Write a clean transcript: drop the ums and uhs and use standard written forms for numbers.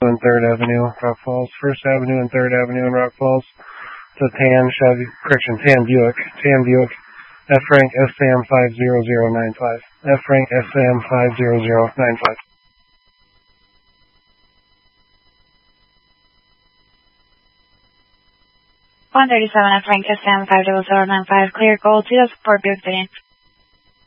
and 3rd Avenue, Rock Falls. 1st Avenue and 3rd Avenue in Rock Falls. It's a tan Buick. Tan Buick. F Frank SAM 50095. F Frank SAM 50095. 137 F Frank SAM 50095. Clear gold 2004 Buick Sedan.